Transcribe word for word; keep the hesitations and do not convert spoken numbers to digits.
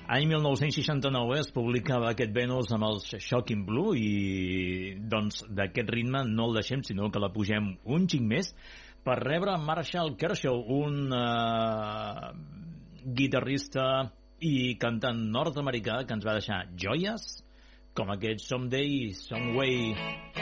Any mil nou-cents seixanta-nou es publicava aquest Venus amb el Shocking Blue i doncs d'aquest ritme no el deixem, sinó que la pugem un xic més per rebre Marshall Kershaw, un uh, guitarrista i cantant nord-americà que ens va deixar joies com aquest Someday, Some Way.